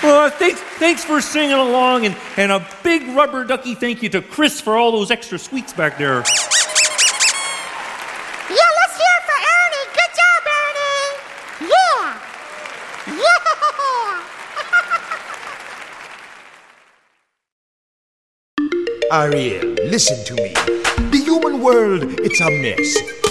Thanks for singing along, and a big rubber ducky thank you to Chris for all those extra squeaks back there. Yeah, let's hear it for Ernie. Good job, Ernie. Yeah. Ariel, listen to me. The human world, it's a mess.